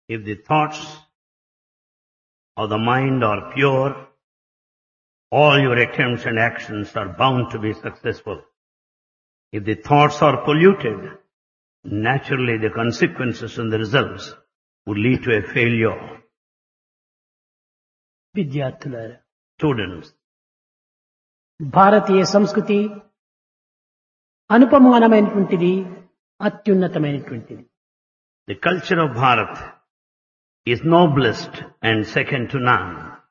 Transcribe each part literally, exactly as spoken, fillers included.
If the thoughts of the mind are pure, all your attempts and actions are bound to be successful. If the thoughts are polluted, naturally the consequences and the results would lead to a failure. విద్యార్థులారా, Students, భారతీయ సంస్కృతి అనుపమానమైనటువంటిది, అత్యున్నతమైనటువంటిది. the culture of Bharat is noblest and second to none.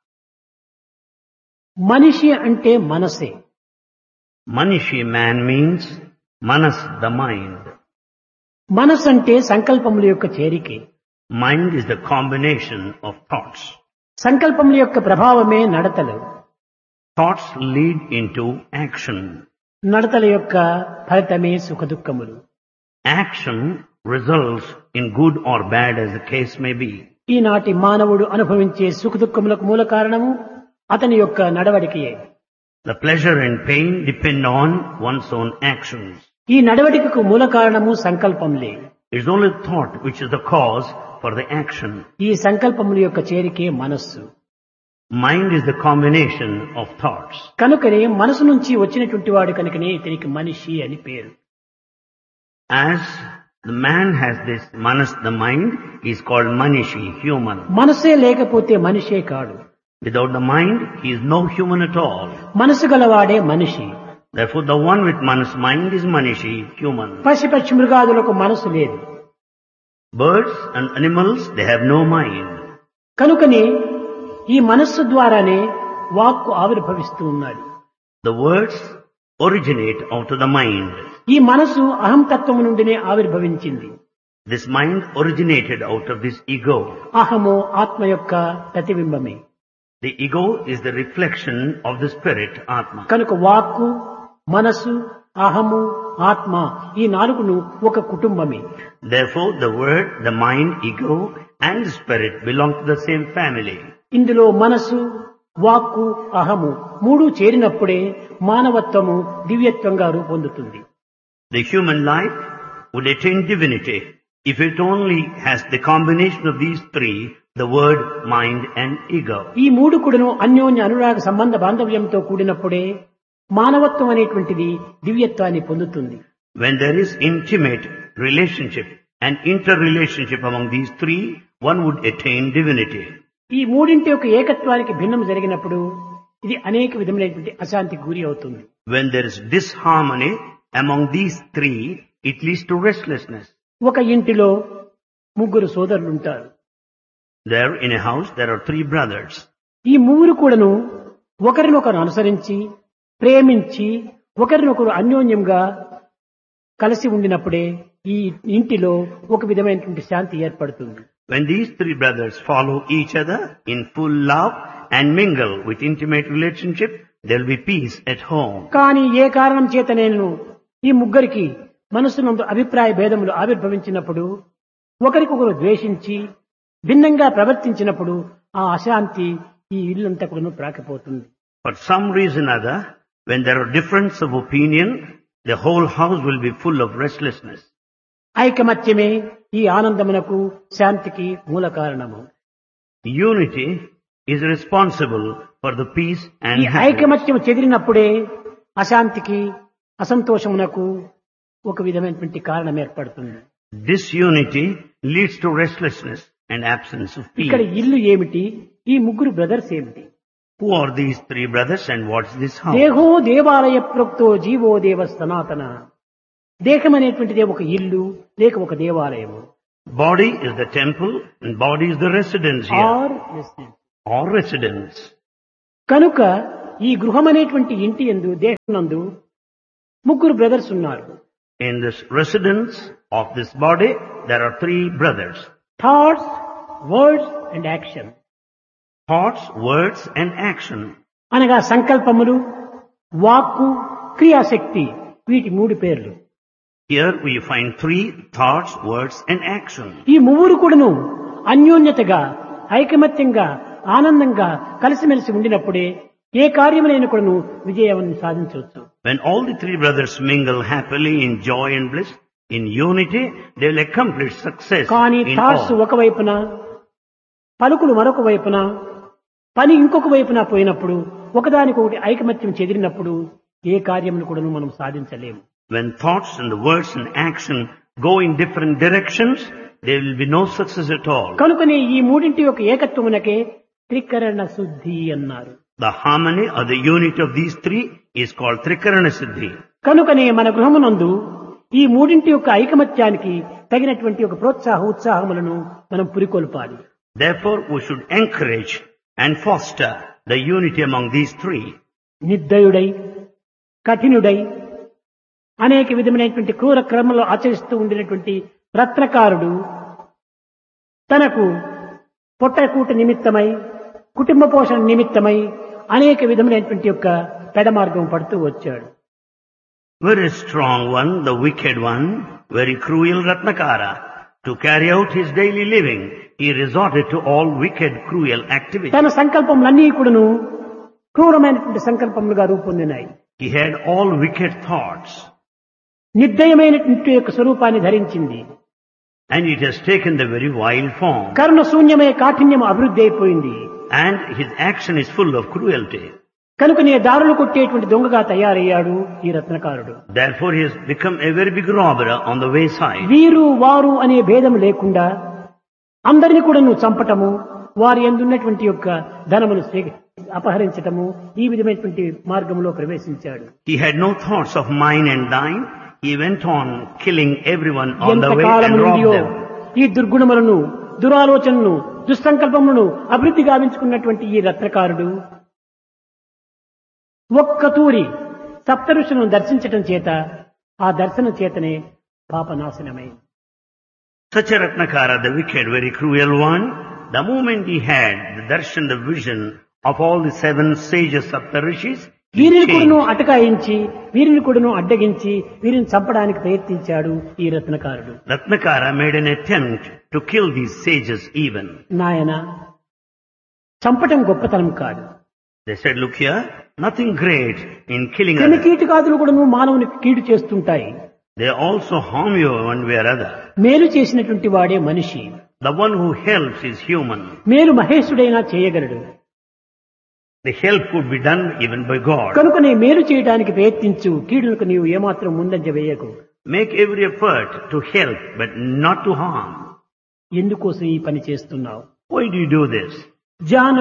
మనిషి అంటే మనసే. Manishi, man, means manas, the mind. మనసు అంటే సంకల్పముల యొక్క చేరికే. Mind is the combination of thoughts. సంకల్పముల యొక్క ప్రభావమే నడతలు. Thoughts lead into action. నడతల యొక్క ఫలితమే సుఖదుఖములు. Action results in good or bad as the case may be. ఈనాటి మానవుడు అనుభవించే సుఖదుఖములకు మూల కారణము అతని యొక్క నడవడికయే. The pleasure and pain depend on one's own actions. ఈ నడవడికకు మూల కారణము సంకల్పంలే. It's only thought which is the cause for the action. ఈ సంకల్పముల యొక్క చేరికే మనస్సు. Mind is the combination of thoughts. కనుకనే మనసు నుంచి వచ్చినటువంటి వాడు కనుకనే ఇతనికి మనిషి అని పేరు. As the man has this manas, the mind, is called manishi, human. మనసే లేకపోతే మనిషే కాడు. Without the mind, he is no human at all. మనసు గలవాడే మనిషి. Therefore, the one with manas mind is manishi, human. పశు పక్షి మృగాదులకు మనసు లేదు. Birds and animals, they have no mind. కనుకనే ఈ మనస్సు ద్వారానే వాక్కు ఆవిర్భవిస్తూ ఉన్నది. The words originate out of the mind. ఈ మనసు అహంతత్వము నుండినే ఆవిర్భవించింది. This mind originated out of this ego. అహము ఆత్మ యొక్క ప్రతిబింబమే. The ego is the reflection of the spirit, Atma. కనుక వాక్కు, మనసు, అహము, ఆత్మ ఈ నాలుగును ఒక కుటుంబమే. Therefore, the word, the mind, ego and the spirit belong to the same family. ఇందులో మనసు, వాక్కు, అహము మూడు చేరినప్పుడే మానవత్వము దివ్యత్వంగా రూపొందుతుంది. The human life would attain divinity if it only has the combination of these three, the word, mind and ego. ఈ మూడు కూడాను అన్యోన్య అనురాగ సంబంధ బాంధవ్యంతో కూడినప్పుడే మానవత్వం అనేటువంటిది దివ్యత్వాన్ని పొందుతుంది. When there is intimate relationship and interrelationship among these three, one would attain divinity. ఈ మూడింటి యొక్క ఏకత్వానికి భిన్నం జరిగినప్పుడు ఇది అనేక విధములైనటువంటి అశాంతికి గురి అవుతుంది. When there is disharmony among these three, it leads to restlessness. ఒక ఇంటిలో ముగ్గురు సోదరులు ఉంటారు. There in a house there are three brothers. ఈ ముగ్గురు కూడాను ఒకరినొకరు అనుసరించి ప్రేమించి ఒకరినొకరు అన్యోన్యంగా కలిసి ఉండినప్పుడే ఈ ఇంటిలో ఒక విధమైనటువంటి శాంతి ఏర్పడుతుంది. When these three brothers follow each other in full love and mingle with intimate relationship, there will be peace at home. కానీ ఏ కారణం చేత నేను ఈ ముగ్గురికి మనసునందు అభిప్రాయ భేదములు ఆవిర్భవించినప్పుడు ఒకరికొకరు ద్వేషించి భిన్నంగా ప్రవర్తించినప్పుడు ఆ అశాంతి ఈ ఇల్లంతా కూడా ప్రాకపోతుంది. For some reason or other, when there are difference of opinion, the whole house will be full of restlessness. ఐకమత్యమే ఈ ఆనందమునకు శాంతికి మూల కారణము. Unity is responsible for the peace and ఈ happiness. ఐకమత్యం చెదిరినప్పుడే అశాంతికి అసంతోషమునకు ఒక విధమైనటువంటి కారణం ఏర్పడుతుంది. Disunity leads to restlessness and absence of peace. ఇక్కడ ఇల్లు ఏమిటి, ఈ ముగ్గురు బ్రదర్స్ ఏమిటి? Who are these three brothers and what's this house? దేహో దేవాలయ ప్రోక్తో జీవో దేవ సనాతన. దేహం అనేటువంటిదే ఒక ఇల్లు లేక ఒక దేవాలయము. Body is the temple and body is the residence here. Are Or residence. కనుక ఈ గృహం అనేటువంటి ఇంటి యందు దేహం నందు ముగ్గురు బ్రదర్స్ ఉన్నారు. In this residence of this body, there are three brothers. Thoughts, words and action. Thoughts, words and action. అనగా సంకల్పములు, వాక్కు, క్రియాశక్తి వీటి మూడు పేర్లు. Here we find three thoughts, words and action. ఈ మూడు కూడాను అన్యోన్యతగా ఐకమత్యంగా ఆనందంగా కలిసిమెలిసి ఉండినప్పుడే ఏ కార్యములైన కూడాను విజయాన్ని సాధించవచ్చు. When all the three brothers mingle happily in joy and bliss, In unity, they will accomplish success కానీ in థాట్స్ all. ఒకవైపున, పలుకులు మరొక వైపున, పని ఇంకొక వైపున పోయినప్పుడు ఒకదానికొకటి ఐకమత్యం చెదిరినప్పుడు ఏ కార్యమును కూడా మనం సాధించలేము. When thoughts and the words and action go in different directions, there will be no success at all. కనుకనే ఈ మూడింటి యొక్క ఏకత్వమునకే త్రికరణ శుద్ధి అన్నారు. The harmony or the unity of these three is called Trikarana Siddhi. కనుకనే మన గృహమునందు ఈ మూడింటి యొక్క ఐకమత్యానికి తగినటువంటి ఒక ప్రోత్సాహ ఉత్సాహములను మనం పురికొల్పాలి. Therefore, we should encourage and foster the unity among these three. నిర్దయుడై, కఠినుడై, అనేక విధమైనటువంటి క్రూర క్రమంలో ఆచరిస్తూ ఉండినటువంటి రత్నకారుడు తనకు పొట్టకూట నిమిత్తమై, కుటుంబ పోషణ నిమిత్తమై అనేక విధమైనటువంటి యొక్క పెడమార్గం పడుతూ వచ్చాడు. Very strong one, the wicked one, very cruel Ratnakara. To carry out his daily living, he resorted to all wicked, cruel activities. తన సంకల్పములన్నీ కూడాను క్రూరమైనటువంటి సంకల్పములుగా రూపొందినాయి. He had all wicked thoughts, నిర్దయమైనటువంటి యొక్క స్వరూపాన్ని ధరించింది. and it has taken the very vile form. కరుణ శూన్యమై కాఠిన్యం అభివృద్ధి అయిపోయింది. And his action is full of cruelty. కనుకనే దారులు కొట్టేటువంటి దొంగగా తయారయ్యాడు ఈ రత్నకారుడు. Therefore, he has become a very big robber on the wayside. వీరు వారు అనే భేదం లేకుండా అందరిని కూడా నువ్వు చంపటము, వారి ఎందున్నటువంటి యొక్క ధనమును స్వీ- అపహరించటము, ఈ విధమైనటువంటి మార్గంలో ప్రవేశించాడు. He had no thoughts of mine and thine. He went on killing everyone on the way ఎంతకాలం and robbed నుండియో them. ఈ దుర్గుణములను, దురాలోచనలను, దుస్సంకల్పములను అభివృద్ధి గావించుకున్నటువంటి ఈ రత్నకారుడు ఒక్క తూరి సప్తఋషులను దర్శించటం చేత ఆ దర్శనం చేతనే పాపనాశనమైంది. Such a Ratnakara, the wicked, very cruel one, the moment he had the darshan, the vision of all the seven sages of the rishis, he వీరిని కూడాను changed. అటకాయించి, వీరిని కూడాను అడ్డగించి, వీరిని చంపడానికి ప్రయత్నించాడు ఈ రత్నకారుడు. Ratnakara made an attempt to kill these sages even. నాయన, చంపటం గొప్పతనం కాదు. They said, look here, nothing great in killing క్రిమి others. కీటకాదులు కూడాను మానవునికి కీడు చేస్తుంటాయి. They also harm you one way or other. మేలు చేసినటువంటి వాడే మనిషి. The one who helps is human. మేలు మహేశుడైనా చేయగలడు. The help could be done even by God. కనుకనే మేలు చేయడానికి ప్రయత్నించు, కీడులకు నీవు ఏమాత్రం ముందంజ వేయకు. Make every effort to help, but not to harm. ఎందుకోసం ఈ పని చేస్తున్నావు? Why do you do this? Jana